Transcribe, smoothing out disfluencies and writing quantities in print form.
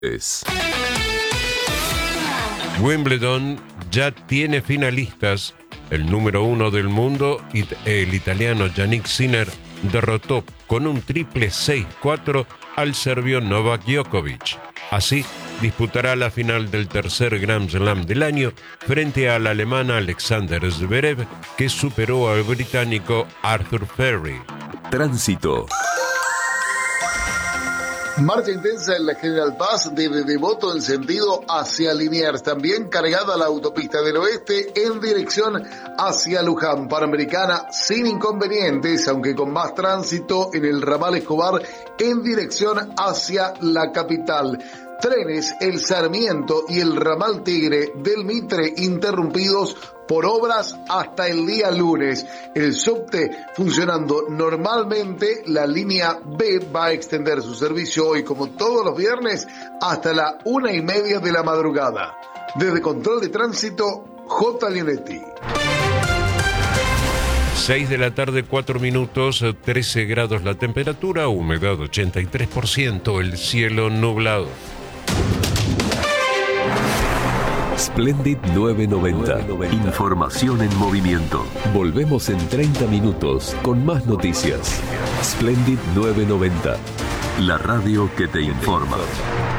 Wimbledon ya tiene finalistas. El número 1 del mundo, el italiano Jannik Sinner, derrotó con un triple 6-4 al serbio Novak Djokovic. Así, disputará la final del tercer Grand Slam del año frente al alemán Alexander Zverev, que superó al británico Arthur Ferry. Tránsito. Marcha intensa en la General Paz desde Devoto en sentido hacia Liniers. También cargada la autopista del oeste en dirección hacia Luján. Panamericana sin inconvenientes, aunque con más tránsito en el ramal Escobar en dirección hacia la capital. Trenes El Sarmiento y el ramal Tigre del Mitre interrumpidos por obras hasta el día lunes. El subte funcionando normalmente. La línea B va a extender su servicio hoy, como todos los viernes, hasta la 1:30 de la madrugada. Desde Control de Tránsito, J. Leonetti. 6 de la tarde, 4 minutos, 13 grados la temperatura, humedad 83%, el cielo nublado. Splendid 990. Información en movimiento. Volvemos en 30 minutos con más noticias. Splendid 990. La radio que te informa.